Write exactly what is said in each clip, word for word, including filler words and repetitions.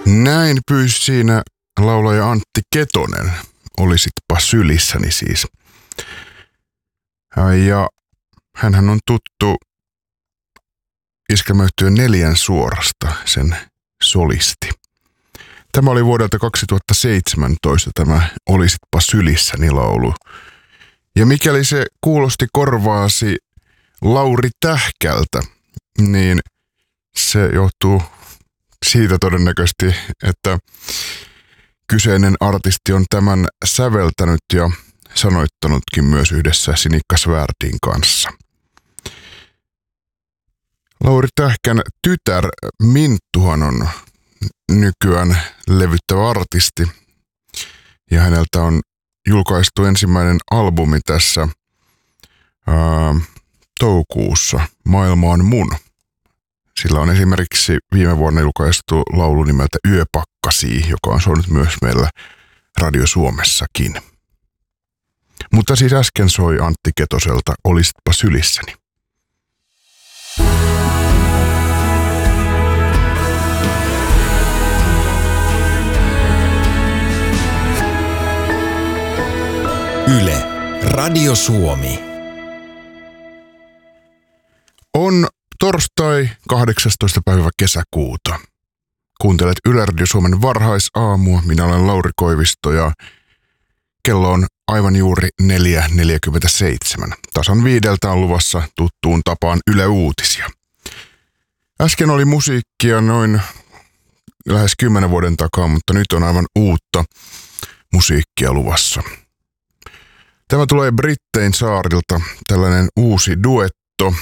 Näin pyysi siinä laulaja Antti Ketonen. Olisitpa sylissäni siis. Ja hänhän on tuttu iskelmäyhtyön Neljän suorasta, sen solisti. Tämä oli vuodelta kaksituhattaseitsemäntoista tämä Olisitpa sylissäni laulu. Ja mikäli se kuulosti korvaasi Lauri Tähkältä, niin se johtuu siitä todennäköisesti, että kyseinen artisti on tämän säveltänyt ja sanoittanutkin myös yhdessä Sinikka Svärdin kanssa. Lauri Tähkän tytär Minttuhan on nykyään levyttävä artisti ja häneltä on julkaistu ensimmäinen albumi tässä ää, toukokuussa, Maailma on mun. Sillä on esimerkiksi viime vuonna julkaistu laulu nimeltä Yöpakkasii, joka on soinut myös meillä Radio Suomessakin. Mutta siis äsken soi Antti Ketoselta Olisitpa sylissäni. Yle, Radio Suomi. On torstai kahdeksastoista päivä kesäkuuta. Kuuntelet Yle Radio Suomen varhaisaamua. Minä olen Lauri Koivisto ja kello on aivan juuri neljä neljäkymmentäseitsemän. Tasan viideltä on luvassa tuttuun tapaan Yle Uutisia. Äsken oli musiikkia noin lähes kymmenen vuoden takaa, mutta nyt on aivan uutta musiikkia luvassa. Tämä tulee Brittein saarilta, tällainen uusi duetto.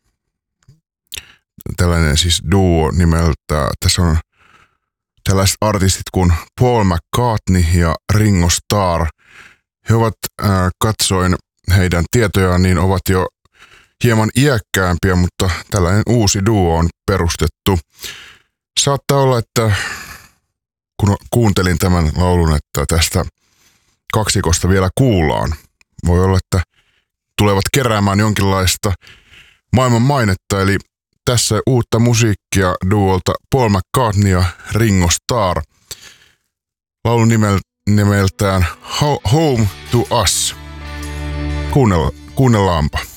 Tällainen siis duo nimeltä, tässä on tällaiset artistit kuin Paul McCartney ja Ringo Starr. He ovat, äh, katsoin heidän tietojaan, niin ovat jo hieman iäkkäämpiä, mutta tällainen uusi duo on perustettu. Saattaa olla, että kun kuuntelin tämän laulun, että tästä kaksikosta vielä kuullaan. Voi olla, että tulevat keräämään jonkinlaista maailman mainetta, eli tässä uutta musiikkia duolta Paul McCartney ja Ringo Starr. Laulun nimeltään Home to Us. Kuunnella, kuunnellaanpa.